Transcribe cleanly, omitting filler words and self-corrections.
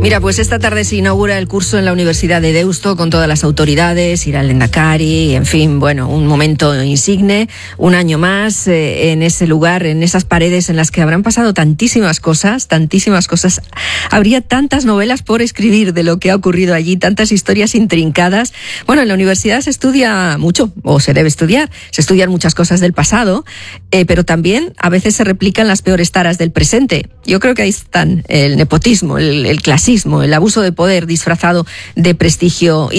Mira, pues esta tarde se inaugura el curso en la Universidad de Deusto con todas las autoridades, irá el Lehendakari, en fin, bueno, un momento insigne, un año más en ese lugar, en esas paredes en las que habrán pasado tantísimas cosas. Habría tantas novelas por escribir de lo que ha ocurrido allí, tantas historias intrincadas. Bueno, en la universidad se estudia mucho, o se debe estudiar, se estudian muchas cosas del pasado, pero también a veces se replican las peores taras del presente. Yo creo que ahí están el nepotismo, el clasismo, el abuso de poder disfrazado de prestigio